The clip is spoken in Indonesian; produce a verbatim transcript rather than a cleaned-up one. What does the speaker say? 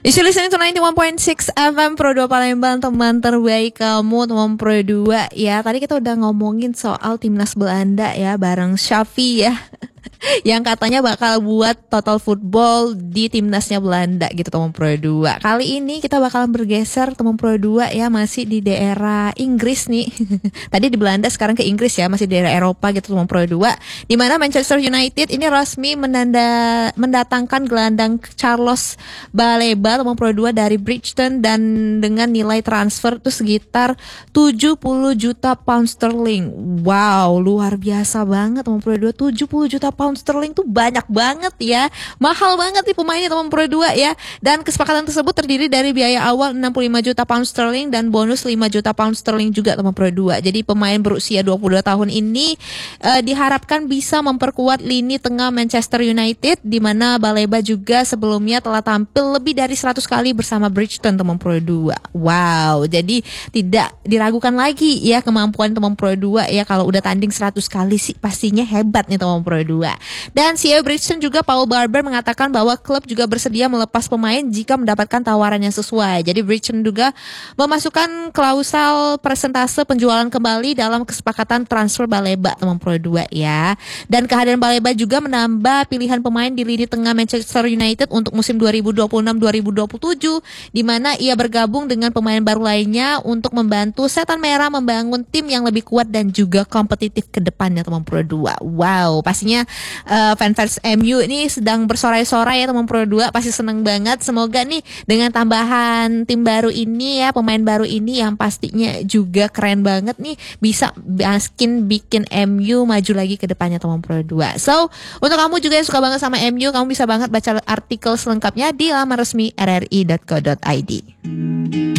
Isi listening to ninety one point six F M Pro dua Palembang, teman terbaik kamu, teman Pro dua ya. Tadi kita udah ngomongin soal timnas Belanda ya, bareng Shafi ya. Yang katanya bakal buat total football di timnasnya Belanda gitu, teman Pro dua. Kali ini kita bakalan bergeser, teman Pro dua ya, masih di daerah Inggris nih. Tadi di Belanda, sekarang ke Inggris ya, masih di daerah Eropa gitu, teman Pro dua. Di mana Manchester United ini resmi menanda, mendatangkan gelandang Carlos Baleba, teman Pro dua, dari Brighton, dan dengan nilai transfer tuh sekitar tujuh puluh juta pound sterling. Wow, luar biasa banget, teman Pro dua. tujuh puluh juta pound sterling tuh banyak banget ya. Mahal banget nih pemainnya, teman Pro dua ya. Dan kesepakatan tersebut terdiri dari biaya awal enam puluh lima juta pound sterling dan bonus lima juta pound sterling juga, teman Pro dua. Jadi pemain berusia dua puluh dua tahun ini uh, diharapkan bisa memperkuat lini tengah Manchester United, di mana Baleba juga sebelumnya telah tampil lebih dari seratus kali bersama Brighton, teman Pro dua. Wow, jadi tidak diragukan lagi ya kemampuan teman Pro dua ya. Kalau udah tanding seratus kali sih pastinya hebat nih teman Pro dua. Dan C E O Brighton juga Paul Barber mengatakan bahwa klub juga bersedia melepas pemain jika mendapatkan tawaran yang sesuai. Jadi Brighton juga memasukkan klausal persentase penjualan kembali dalam kesepakatan transfer Baleba, teman Pro dua ya. Dan kehadiran Baleba juga menambah pilihan pemain di lini tengah Manchester United untuk musim dua ribu dua puluh enam dua ribu dua puluh tujuh, di mana ia bergabung dengan pemain baru lainnya untuk membantu Setan Merah membangun tim yang lebih kuat dan juga kompetitif ke depannya, teman Pro dua. Wow, pastinya uh, fans M U ini sedang bersorai-sorai ya, teman Pro dua, pasti seneng banget. Semoga nih dengan tambahan tim baru ini ya, pemain baru ini yang pastinya juga keren banget nih, bisa bikin bikin M U maju lagi ke depannya, teman Pro dua. So, untuk kamu juga yang suka banget sama M U, kamu bisa banget baca artikel selengkapnya di laman resmi r r i dot co dot i d.